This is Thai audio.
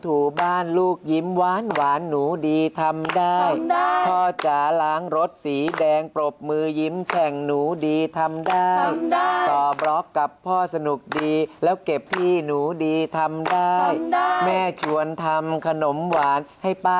ถูบ้านลูกยิ้มหวานหวานหนูดีทำได้พ่อจ๋าล้างรถสีแดงปรบมือยิ้มแฉ่งหนูดีทำได้ต่อบล็อกกับพ่อสนุกดีแล้วเก็บพี่หนูดีทำได้แม่ชวนทำขนมหวานให้ป้า